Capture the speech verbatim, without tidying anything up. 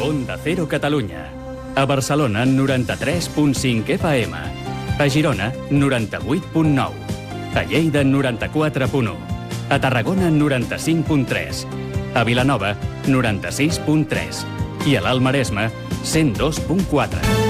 Onda Cero Catalunya. A Barcelona, noranta-tres punt cinc F M. A Girona, noranta-vuit punt nou. A Lleida, noranta-quatre punt u. A Tarragona, noranta-cinc punt tres. A Vilanova, noranta-sis punt tres. I a l'Alt Maresme, cent dos punt quatre.